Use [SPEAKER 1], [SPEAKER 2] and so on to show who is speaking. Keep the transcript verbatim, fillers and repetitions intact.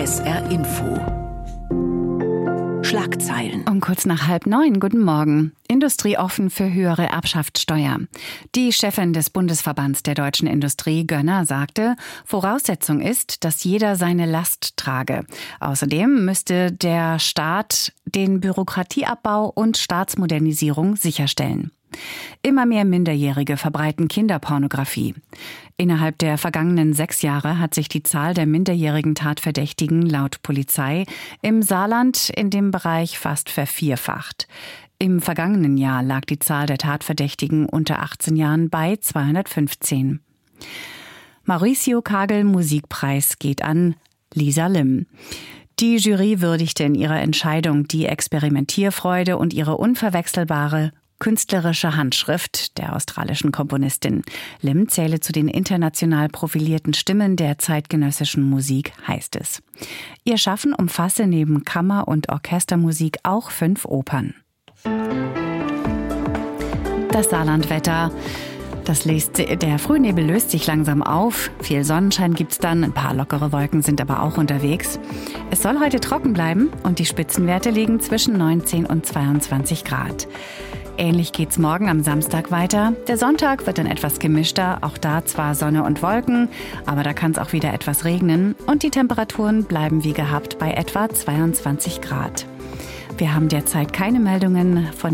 [SPEAKER 1] S R Info. Schlagzeilen.
[SPEAKER 2] Um kurz nach halb neun, guten Morgen. Industrie offen für höhere Erbschaftssteuer. Die Chefin des Bundesverbands der deutschen Industrie, Gönner, sagte, Voraussetzung ist, dass jeder seine Last trage. Außerdem müsste der Staat den Bürokratieabbau und Staatsmodernisierung sicherstellen. Immer mehr Minderjährige verbreiten Kinderpornografie. Innerhalb der vergangenen sechs Jahre hat sich die Zahl der minderjährigen Tatverdächtigen laut Polizei im Saarland in dem Bereich fast vervierfacht. Im vergangenen Jahr lag die Zahl der Tatverdächtigen unter achtzehn Jahren bei zweihundertfünfzehn. Mauricio Kagel Musikpreis geht an Lisa Lim. Die Jury würdigte in ihrer Entscheidung die Experimentierfreude und ihre unverwechselbare künstlerische Handschrift der australischen Komponistin. Lim zähle zu den international profilierten Stimmen der zeitgenössischen Musik, heißt es. Ihr Schaffen umfasse neben Kammer- und Orchestermusik auch fünf Opern. Das Saarlandwetter. Das löst, der Frühnebel löst sich langsam auf. Viel Sonnenschein gibt's dann, ein paar lockere Wolken sind aber auch unterwegs. Es soll heute trocken bleiben und die Spitzenwerte liegen zwischen neunzehn und zweiundzwanzig Grad. Ähnlich geht's morgen am Samstag weiter. Der Sonntag wird dann etwas gemischter, auch da zwar Sonne und Wolken, aber da kann es auch wieder etwas regnen und die Temperaturen bleiben wie gehabt bei etwa zweiundzwanzig Grad. Wir haben derzeit keine Meldungen von